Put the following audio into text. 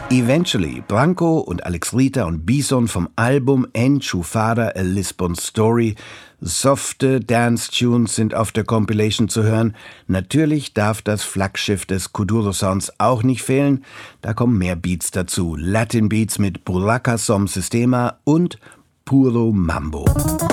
Eventually, Branco und Alex Rita und Bison vom Album Enchufada A Lisbon Story. Softe Dance-Tunes sind auf der Compilation zu hören. Natürlich darf das Flaggschiff des Kuduro Sounds auch nicht fehlen. Da kommen mehr Beats dazu. Latin Beats mit Buraca Som Sistema und Puro Mambo.